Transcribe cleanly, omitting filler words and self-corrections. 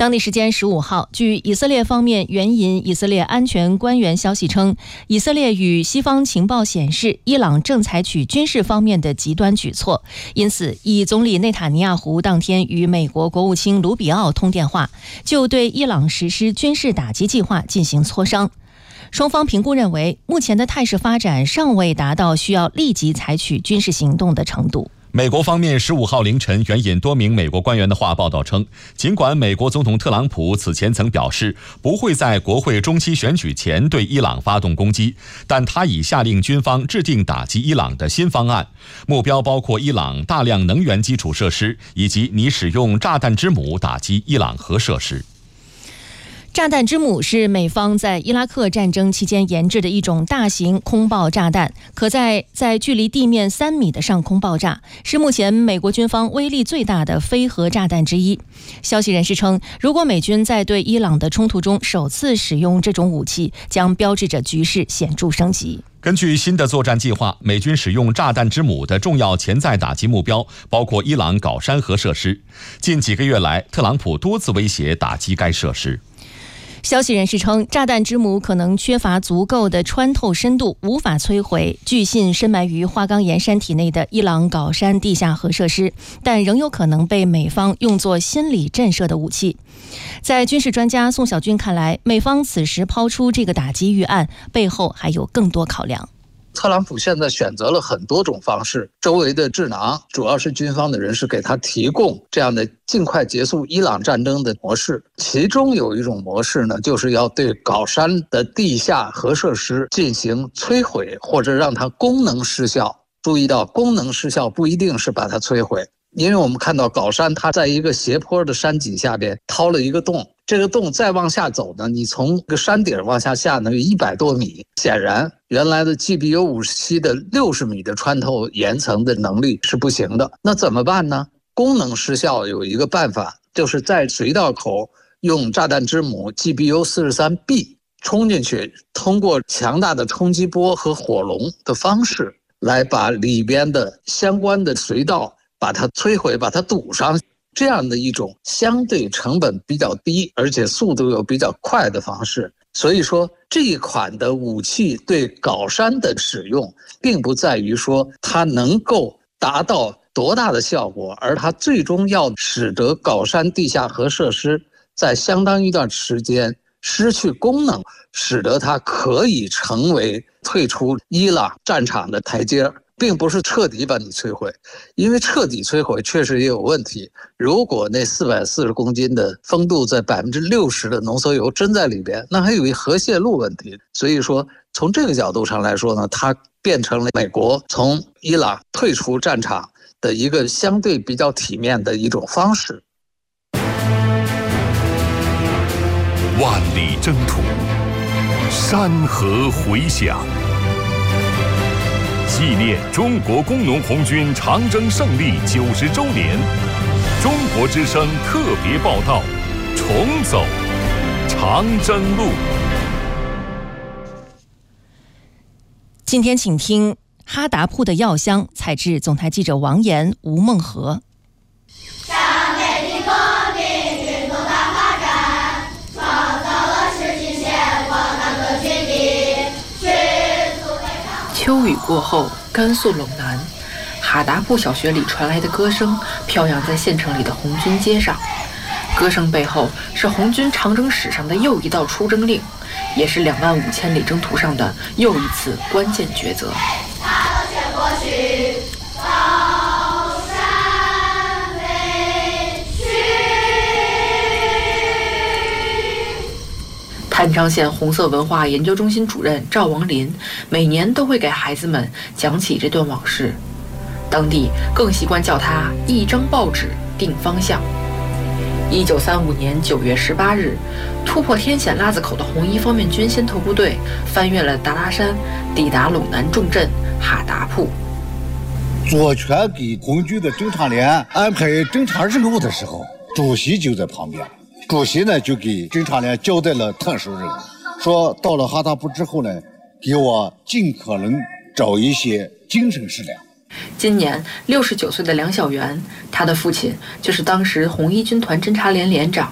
当地时间15号，据以色列方面援引以色列安全官员消息称，以色列与西方情报显示，伊朗正采取军事方面的极端举措，因此以总理内塔尼亚胡当天与美国国务卿卢比奥通电话，就对伊朗实施军事打击计划进行磋商。双方评估认为，目前的态势发展尚未达到需要立即采取军事行动的程度。 美国方面15号凌晨援引多名美国官员的话报道称，尽管美国总统特朗普此前曾表示不会在国会中期选举前对伊朗发动攻击，但他已下令军方制定打击伊朗的新方案，目标包括伊朗大量能源基础设施，以及拟使用炸弹之母打击伊朗核设施。 炸弹之母是美方在伊拉克战争期间研制的一种大型空爆炸弹，可在距离地面3米的上空爆炸，是目前美国军方威力最大的非核炸弹之一。消息人士称，如果美军在对伊朗的冲突中首次使用这种武器，将标志着局势显著升级。 根据新的作战计划，美军使用炸弹之母的重要潜在打击目标包括伊朗皋山核设施。近几个月来，特朗普多次威胁打击该设施。 消息人士称，炸弹之母可能缺乏足够的穿透深度，无法摧毁据信深埋于花岗岩山体内的伊朗皋山地下核设施，但仍有可能被美方用作心理震慑的武器。在军事专家宋小军看来，美方此时抛出这个打击预案，背后还有更多考量。 特朗普现在选择了很多种方式，周围的智囊，主要是军方的人士给他提供这样的尽快结束伊朗战争的模式。其中有一种模式呢，就是要对皋山的地下核设施进行摧毁，或者让它功能失效。注意到，功能失效不一定是把它摧毁，因为我们看到皋山它在一个斜坡的山脊下边掏了一个洞，这个洞再往下走呢，你从这个山顶往下下呢有100多米，显然原来的 GBU-57的60米的穿透岩层的能力是不行的。那怎么办呢？功能失效有一个办法，就是在隧道口用炸弹之母 GBU-43B 冲进去，通过强大的冲击波和火龙的方式来把里边的相关的隧道把它摧毁，把它堵上，这样的一种相对成本比较低而且速度又比较快的方式。所以说，这一款的武器对皋山的使用并不在于说它能够达到多大的效果，而它最终要使得皋山地下核设施在相当一段时间失去功能，使得它可以成为退出伊朗战场的台阶，并不是彻底把你摧毁，因为彻底摧毁确实也有问题。如果那440公斤的风度在60%的浓缩铀真在里边，那还有一核泄漏问题。所以说，从这个角度上来说呢，它变成了美国从伊朗退出战场的一个相对比较体面的一种方式。 万里征途，山河回响。纪念中国工农红军长征胜利90周年，中国之声特别报道：重走长征路。 今天请听哈达铺的药香，采自总台记者王岩、吴梦和。 秋雨过后，甘肃陇南哈达铺小学里传来的歌声飘扬在县城里的红军街上。歌声背后是红军长征史上的又一道出征令，也是25000里征途上的又一次关键抉择。郯昌县红色文化研究中心主任赵王林每年都会给孩子们讲起这段往事，当地更习惯叫它一张报纸定方向。1935年9月18日，突破天险拉子口的红一方面军先头部队翻越了达拉山，抵达陇南重镇哈达铺。 左权给红军的侦察连安排侦察任务的时候，主席就在旁边。主席呢就给侦察连交代了特殊任务，说到了哈达铺之后呢，给我尽可能找一些精神食粮。 今年69岁的梁小元，他的父亲就是当时红一军团侦察连连长